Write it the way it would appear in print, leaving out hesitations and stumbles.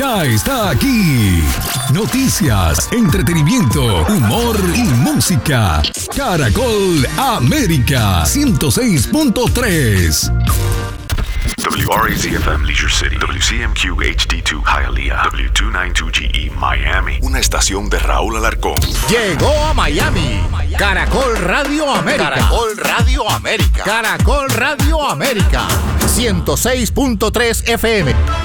ya está aquí. Noticias, entretenimiento, humor y música. Caracol América 106.3. WRAZ-FM Leisure City, WCMQ HD2 Hialeah, W292GE Miami. Una estación de Raúl Alarcón. Llegó a Miami. Caracol Radio América. Caracol Radio América. Caracol Radio América. 106.3 FM.